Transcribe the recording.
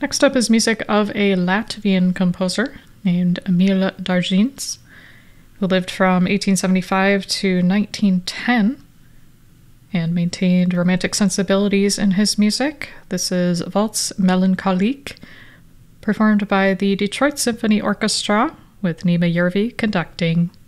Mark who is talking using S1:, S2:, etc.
S1: Next up is music of a Latvian composer named Emil Dargins, who lived from 1875 to 1910 and maintained romantic sensibilities in his music. This is Valse Melancholique, performed by the Detroit Symphony Orchestra with Nima Järvi conducting.